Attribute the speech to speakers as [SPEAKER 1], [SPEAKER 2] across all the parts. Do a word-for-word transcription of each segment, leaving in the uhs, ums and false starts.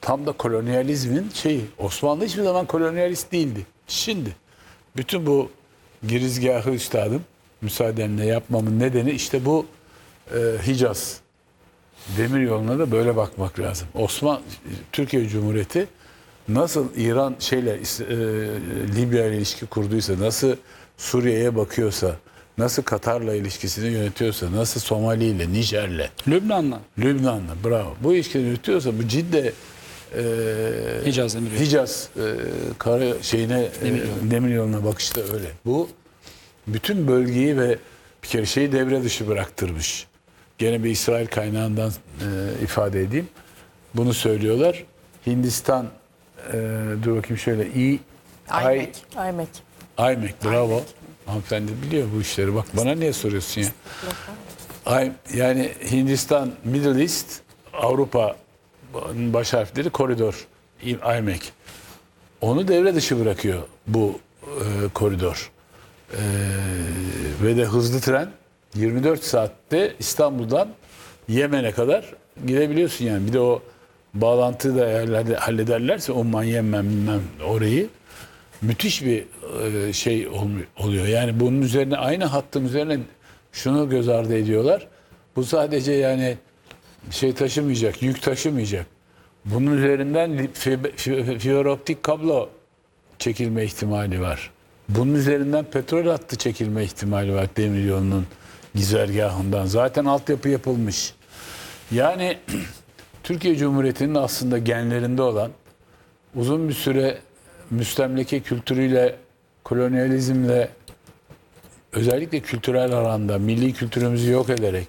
[SPEAKER 1] tam da kolonyalizmin şeyi. Osmanlı hiçbir zaman kolonyalist değildi. Şimdi bütün bu girizgahı üstadım müsaadenle yapmamın nedeni işte bu e, Hicaz demiryoluna da böyle bakmak lazım. Osman Türkiye Cumhuriyeti nasıl İran şeyle e, Libya ile ilişki kurduysa, nasıl Suriye'ye bakıyorsa, nasıl Katar'la ilişkisini yönetiyorsa, nasıl Somali ile, Nijer'le,
[SPEAKER 2] Lübnan'la,
[SPEAKER 1] Lübnan'la, bravo. Bu ilişkiyi yönetiyorsa bu ciddi e,
[SPEAKER 2] Hicaz demiryolu.
[SPEAKER 1] Hicaz e, kara şeyine e,
[SPEAKER 2] Demiryolu.
[SPEAKER 1] demiryoluna bakışta öyle. Bu bütün bölgeyi ve bir kere şeyi devre dışı bıraktırmış. Gene bir İsrail kaynağından e, ifade edeyim. Bunu söylüyorlar. Hindistan e, dur bakayım şöyle İ
[SPEAKER 3] Aymek. Aymek.
[SPEAKER 1] Aymek bravo. Hanımefendi biliyor bu işleri. Bak bana niye soruyorsun ya? Ay, yani Hindistan, Middle East, Avrupa baş harfleri koridor. Aymek. Onu devre dışı bırakıyor bu e, koridor. E, ve de hızlı tren yirmi dört saatte İstanbul'dan Yemen'e kadar gidebiliyorsun yani. Bir de o bağlantıyı da eğer hallederlerse Umman, Yemen bilmem orayı müthiş bir e, şey oluyor. Yani bunun üzerine aynı hattın üzerine şunu göz ardı ediyorlar. Bu sadece yani şey taşımayacak, yük taşımayacak. Bunun üzerinden fiber optik kablo çekilme ihtimali var. Bunun üzerinden petrol hattı çekilme ihtimali var demiryolunun güzergahından. Zaten altyapı yapılmış. Yani Türkiye Cumhuriyeti'nin aslında genlerinde olan uzun bir süre müstemleke kültürüyle, kolonyalizmle özellikle kültürel alanda milli kültürümüzü yok ederek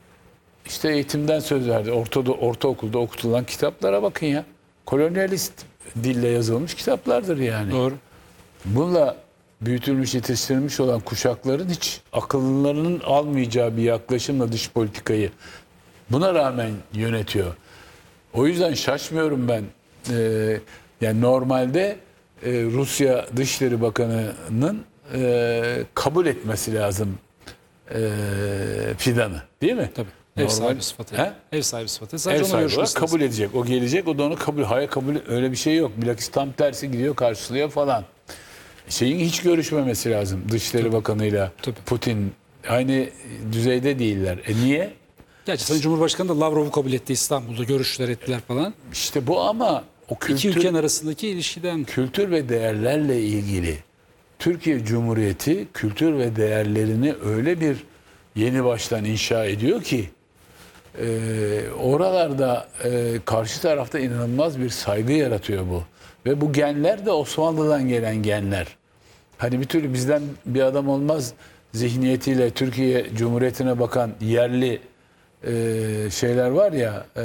[SPEAKER 1] işte eğitimden söz verdi. Ortada, ortaokulda okutulan kitaplara bakın ya. Kolonyalist dille yazılmış kitaplardır yani.
[SPEAKER 2] Doğru.
[SPEAKER 1] Bununla büyütülmüş, yetiştirilmiş olan kuşakların hiç akıllarının almayacağı bir yaklaşımla dış politikayı buna rağmen yönetiyor. O yüzden şaşmıyorum ben. Ee, yani normalde e, Rusya Dışişleri Bakanı'nın e, kabul etmesi lazım e, Fidan'ı. Değil mi?
[SPEAKER 2] Tabii. Ev
[SPEAKER 1] Normal-
[SPEAKER 2] sahibi sıfatıyla.
[SPEAKER 1] He?
[SPEAKER 2] Ev sahibi sıfatıyla.
[SPEAKER 1] Ev
[SPEAKER 2] Sadece onunla
[SPEAKER 1] sahibi
[SPEAKER 2] görüşmek
[SPEAKER 1] olarak
[SPEAKER 2] isteriz.
[SPEAKER 1] kabul edecek. O gelecek, o da onu kabul. Hayır kabul öyle bir şey yok. Bilakis tam tersi gidiyor, karşılıyor falan. Şeyin hiç görüşmemesi lazım Dışişleri Bakanı'yla
[SPEAKER 2] Tabii.
[SPEAKER 1] Putin. Aynı düzeyde değiller. E niye?
[SPEAKER 2] Gerçi Sayın Cumhurbaşkanı da Lavrov'u kabul etti, İstanbul'da görüştüler ettiler falan.
[SPEAKER 1] İşte bu ama o
[SPEAKER 2] İki
[SPEAKER 1] kültür,
[SPEAKER 2] ülkenin arasındaki ilişkiden.
[SPEAKER 1] kültür ve değerlerle ilgili Türkiye Cumhuriyeti kültür ve değerlerini öyle bir yeni baştan inşa ediyor ki e, oralarda e, karşı tarafta inanılmaz bir saygı yaratıyor bu. Ve bu genler de Osmanlı'dan gelen genler. Hani bir türlü bizden bir adam olmaz zihniyetiyle Türkiye Cumhuriyeti'ne bakan yerli e, şeyler var ya, e,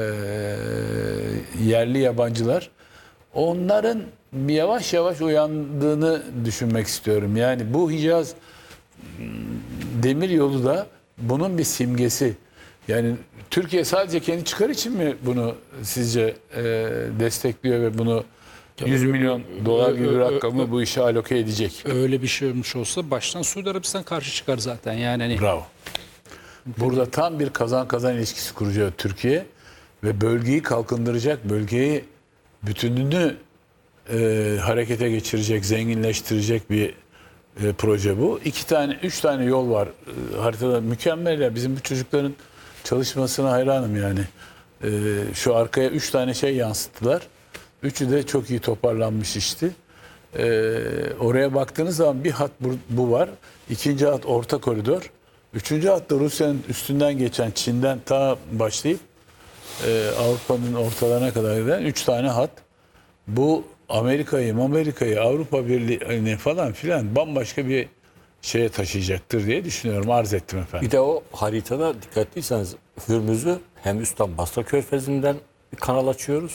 [SPEAKER 1] yerli yabancılar. Onların bir yavaş yavaş uyandığını düşünmek istiyorum. Yani bu Hicaz demir yolu da bunun bir simgesi. Yani Türkiye sadece kendi çıkar için mi bunu sizce e, destekliyor ve bunu yüz milyon dolar gibi bir rakamı bu işe aloke edecek?
[SPEAKER 2] Öyle bir şey olmuş olsa baştan Suudi Arabistan karşı çıkar zaten. Yani hani
[SPEAKER 1] Bravo. Burada tam bir kazan kazan ilişkisi kuracak Türkiye ve bölgeyi kalkındıracak, bölgeyi bütününü e, harekete geçirecek, zenginleştirecek bir e, proje bu. İki tane, üç tane yol var e, haritada. Mükemmel ya. Bizim bu çocukların çalışmasına hayranım yani. E, şu arkaya üç tane şey yansıttılar. Üçü de çok iyi toparlanmış işti. E, oraya baktığınız zaman bir hat bu, bu var. İkinci hat orta koridor. Üçüncü hat da Rusya'nın üstünden geçen Çin'den ta başlayıp e, Avrupa'nın ortalarına kadar giden üç tane hat. Bu Amerika'yı, Amerika'yı, Avrupa Birliği'ni falan filan bambaşka bir şeye taşıyacaktır diye düşünüyorum. Arz ettim efendim.
[SPEAKER 4] Bir de o haritada dikkatliyseniz Hürmüz'ü hem üstten Basra Körfezi'nden bir kanal açıyoruz.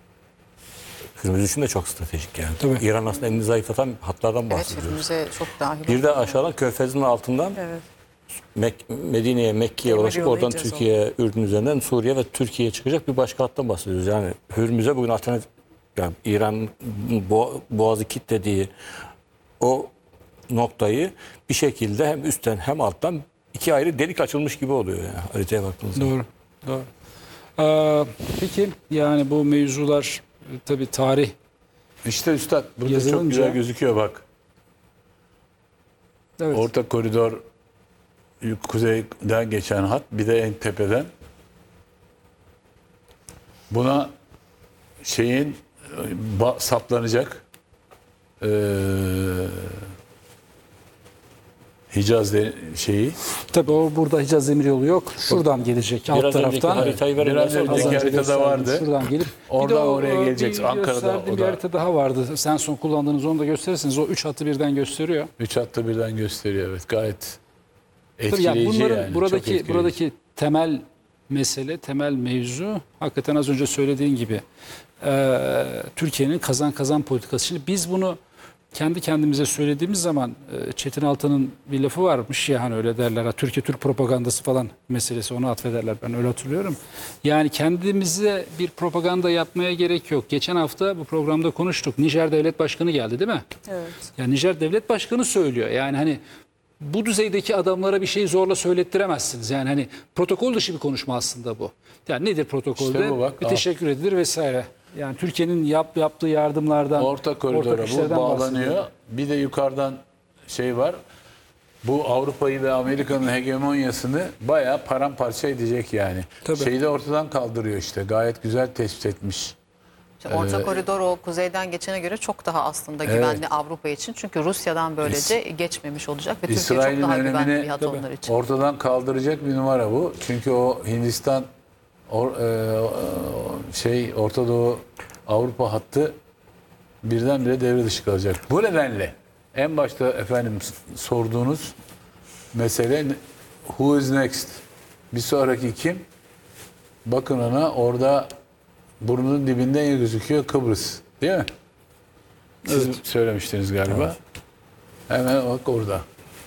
[SPEAKER 4] Hürmüz için de çok stratejik yani.
[SPEAKER 2] Tabii.
[SPEAKER 4] İran aslında elini zayıflatan hatlardan
[SPEAKER 3] Evet,
[SPEAKER 4] bahsediyoruz.
[SPEAKER 3] önümüze çok dahil.
[SPEAKER 4] Bir de aşağıdan Körfez'in altından
[SPEAKER 3] Evet.
[SPEAKER 4] Mek- Medine'ye, Mekke'ye
[SPEAKER 3] Demir
[SPEAKER 4] ulaşıp
[SPEAKER 3] yolu
[SPEAKER 4] oradan
[SPEAKER 3] diyeceğiz
[SPEAKER 4] Türkiye'ye, Ürdün üzerinden Suriye ve Türkiye'ye çıkacak bir başka hattan bahsediyoruz. Yani Hürmüz'e bugün alternatif, yani İran'ın bo- boğazı kilitlediği o noktayı bir şekilde hem üstten hem alttan iki ayrı delik açılmış gibi oluyor yani haritaya baktığınızda.
[SPEAKER 2] doğru. Doğru. Ee, peki yani bu mevzular tabii tarih
[SPEAKER 1] İşte üstad burada çok
[SPEAKER 2] Yazılınca-
[SPEAKER 1] güzel gözüküyor bak.
[SPEAKER 2] evet.
[SPEAKER 1] Orta koridor kuzeyden geçen hat, bir de en tepeden. Buna şeyin ba- saplanacak eee Hicaz de- şeyi.
[SPEAKER 2] Tabii o burada Hicaz Demiryolu yok. Şuradan gelecek alt
[SPEAKER 4] Biraz önceki
[SPEAKER 2] taraftan.
[SPEAKER 4] harita- Biraz
[SPEAKER 1] Biraz
[SPEAKER 4] önceki
[SPEAKER 1] önceki
[SPEAKER 2] Az önce
[SPEAKER 1] haritada
[SPEAKER 2] gösterdim,
[SPEAKER 1] vardı.
[SPEAKER 2] Şuradan gelip.
[SPEAKER 1] Oradan
[SPEAKER 2] bir de o,
[SPEAKER 1] oraya
[SPEAKER 2] e,
[SPEAKER 1] geleceksin.
[SPEAKER 2] bir
[SPEAKER 1] Ankara'da
[SPEAKER 2] gösterdiğim
[SPEAKER 1] o
[SPEAKER 2] bir
[SPEAKER 1] da.
[SPEAKER 2] harita daha vardı. Sen son kullandığınız onu da gösterirsiniz. O üç hattı birden gösteriyor.
[SPEAKER 1] Üç hattı birden gösteriyor, evet. Gayet
[SPEAKER 2] Tabii
[SPEAKER 1] etkileyici
[SPEAKER 2] yani bunların
[SPEAKER 1] yani. çok
[SPEAKER 2] buradaki
[SPEAKER 1] etkileyici.
[SPEAKER 2] buradaki temel mesele, temel mevzu hakikaten az önce söylediğin gibi e, Türkiye'nin kazan kazan politikası. Şimdi biz bunu kendi kendimize söylediğimiz zaman e, Çetin Altan'ın bir lafı varmış ya, hani öyle derler. Ha, Türkiye Türk propagandası falan meselesi, onu atfederler, ben öyle hatırlıyorum. Yani kendimize bir propaganda yapmaya gerek yok. Geçen hafta bu programda konuştuk. Nijer Devlet Başkanı geldi değil mi?
[SPEAKER 3] Evet.
[SPEAKER 2] Yani Nijer Devlet Başkanı söylüyor. Yani hani bu düzeydeki adamlara bir şeyi zorla söylettiremezsiniz. Yani hani protokol dışı bir konuşma aslında bu. Yani nedir protokolde?
[SPEAKER 1] İşte bu bak,
[SPEAKER 2] bir
[SPEAKER 1] al.
[SPEAKER 2] teşekkür edilir vesaire. Yani Türkiye'nin yap, yaptığı yardımlardan,
[SPEAKER 1] Orta koridora
[SPEAKER 2] ortak
[SPEAKER 1] bu
[SPEAKER 2] işlerden
[SPEAKER 1] bağlanıyor.
[SPEAKER 2] bahsediyor.
[SPEAKER 1] Bir de yukarıdan şey var. Bu Avrupa'yı ve Amerika'nın hegemonyasını bayağı paramparça edecek yani.
[SPEAKER 2] Tabii.
[SPEAKER 1] Şeyi de ortadan kaldırıyor işte. Gayet güzel tespit etmiş.
[SPEAKER 3] İşte Orta koridor o kuzeyden geçene göre çok daha aslında güvenli Avrupa için. Çünkü Rusya'dan böylece geçmemiş olacak ve Türkiye çok
[SPEAKER 1] İsrail'in
[SPEAKER 3] daha güvenli bir
[SPEAKER 1] önemini
[SPEAKER 3] hat onlar için.
[SPEAKER 1] ortadan kaldıracak bir numara bu. Çünkü o Hindistan or- e, şey Orta Doğu Avrupa hattı birdenbire devre dışı kalacak. Bu nedenle en başta efendim s- sorduğunuz mesele who is next? Bir sonraki kim? Bakın ona, orada burnunun dibinde ya gözüküyor, Kıbrıs. Değil mi? Siz söylemiştiniz galiba. Hemen bak orada.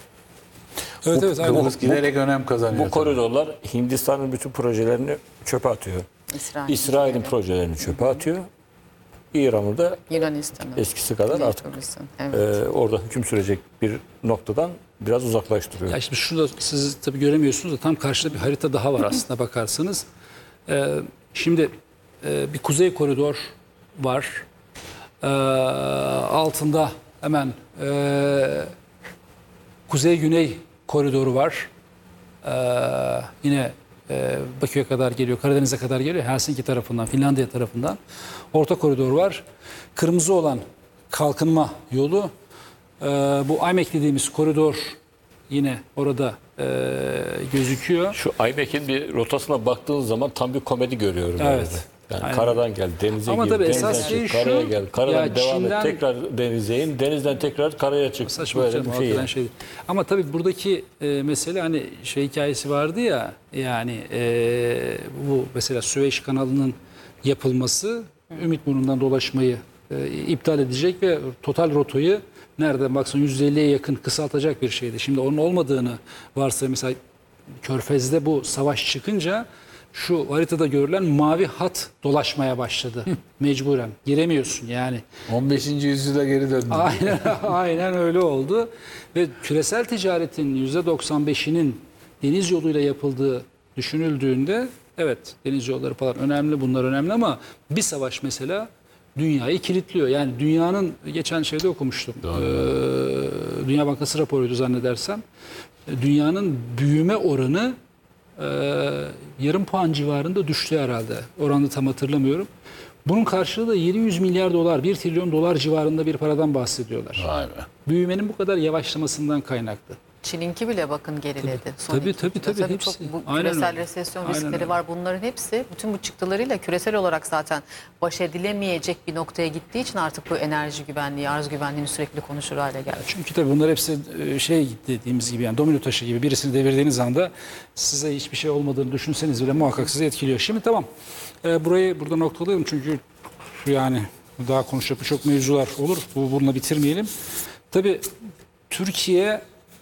[SPEAKER 2] Evet evet aynen.
[SPEAKER 1] Kıbrıs giderek önem kazanıyor.
[SPEAKER 4] Bu koridorlar Hindistan'ın bütün projelerini çöpe atıyor.
[SPEAKER 3] İsrail,
[SPEAKER 4] İsrail'in projelerini çöpe atıyor. İran'ı da
[SPEAKER 3] Yunanistan'ın.
[SPEAKER 4] eskisi kadar artık
[SPEAKER 3] Kıbrıs'ın, evet.
[SPEAKER 4] e, orada hüküm sürecek bir noktadan biraz uzaklaştırıyor.
[SPEAKER 2] Ya şimdi şurada siz tabii göremiyorsunuz da tam karşıda bir harita daha var aslında bakarsanız. Ee, şimdi e, bir kuzey koridor var. Ee, altında hemen e, kuzey-güney koridoru var. Ee, yine e, Bakü'ye kadar geliyor, Karadeniz'e kadar geliyor. Helsinki tarafından, Finlandiya tarafından. Orta koridor var. Kırmızı olan kalkınma yolu. Ee, bu I M E C dediğimiz koridor yine orada e, gözüküyor.
[SPEAKER 4] Şu Aybek'in bir rotasına baktığın zaman tam bir komedi görüyorum.
[SPEAKER 2] Evet.
[SPEAKER 4] orada. Yani
[SPEAKER 2] Aynen.
[SPEAKER 4] karadan gel, denize
[SPEAKER 2] Ama
[SPEAKER 4] gir,
[SPEAKER 2] tabii
[SPEAKER 4] denizden
[SPEAKER 2] esas şey
[SPEAKER 4] çık,
[SPEAKER 2] şu,
[SPEAKER 4] karaya gel, karadan
[SPEAKER 2] ya
[SPEAKER 4] devam
[SPEAKER 2] Çin'den-
[SPEAKER 4] et, tekrar denize in, denizden tekrar karaya çık.
[SPEAKER 2] Saçma
[SPEAKER 4] Böyle
[SPEAKER 2] canım,
[SPEAKER 4] bir şey.
[SPEAKER 2] hakikaten
[SPEAKER 4] yani.
[SPEAKER 2] şey. Ama tabii buradaki e, mesele hani şey hikayesi vardı ya, yani e, bu mesela Süveyş kanalının yapılması Ümitburnu'ndan dolaşmayı e, iptal edecek ve total rotayı nereden baksan yüz elliye yakın kısaltacak bir şeydi. Şimdi onun olmadığını varsa mesela Körfez'de bu savaş çıkınca şu haritada görülen mavi hat dolaşmaya başladı. Mecburen. Giremiyorsun yani.
[SPEAKER 1] on beşinci yüzyıla geri döndü.
[SPEAKER 2] Aynen, aynen öyle oldu. Ve küresel ticaretin yüzde doksan beşinin deniz yoluyla yapıldığı düşünüldüğünde, evet deniz yolları falan önemli, bunlar önemli ama bir savaş mesela dünyayı kilitliyor. Yani dünyanın, geçen şeyde okumuştum. Ee, Dünya Bankası raporuydu zannedersem. Dünyanın büyüme oranı e, yarım puan civarında düştü herhalde. Oranı tam hatırlamıyorum. Bunun karşılığı da yedi yüz milyar dolar, bir trilyon dolar civarında bir paradan bahsediyorlar.
[SPEAKER 1] Vay be.
[SPEAKER 2] Büyümenin bu kadar yavaşlamasından kaynaklı.
[SPEAKER 3] Çin'inki bile bakın geriledi. Son
[SPEAKER 2] Tabii,
[SPEAKER 3] iki
[SPEAKER 2] tabii,
[SPEAKER 3] yılda.
[SPEAKER 2] tabii,
[SPEAKER 3] Çok
[SPEAKER 2] hepsi.
[SPEAKER 3] bu
[SPEAKER 2] Aynen
[SPEAKER 3] küresel
[SPEAKER 2] öyle.
[SPEAKER 3] resesyon
[SPEAKER 2] Aynen
[SPEAKER 3] riskleri
[SPEAKER 2] öyle.
[SPEAKER 3] var. Bunların hepsi bütün bu çıktılarıyla küresel olarak zaten baş edilemeyecek bir noktaya gittiği için artık bu enerji güvenliği, arz güvenliğini sürekli konuşur hale geldi.
[SPEAKER 2] Çünkü tabii bunlar hepsi e, şey dediğimiz gibi, yani domino taşı gibi, birisini devirdiğiniz anda size hiçbir şey olmadığını düşünseniz bile muhakkak sizi etkiliyor. Şimdi tamam, e, burayı burada noktalayalım çünkü yani daha konuşacak çok mevzular olur. Bu bununla bitirmeyelim. Tabii Türkiye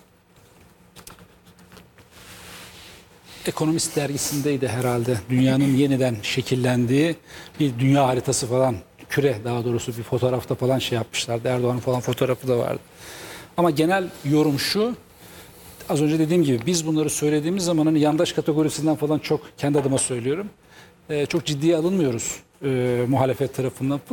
[SPEAKER 2] Ekonomist dergisindeydi herhalde. Dünyanın yeniden şekillendiği bir dünya haritası falan, küre daha doğrusu bir fotoğrafta falan şey yapmışlardı. Erdoğan'ın falan fotoğrafı da vardı. Ama genel yorum şu: az önce dediğim gibi biz bunları söylediğimiz zaman hani yandaş kategorisinden falan çok, kendi adıma söylüyorum, e, çok ciddiye alınmıyoruz. e, muhalefet tarafından.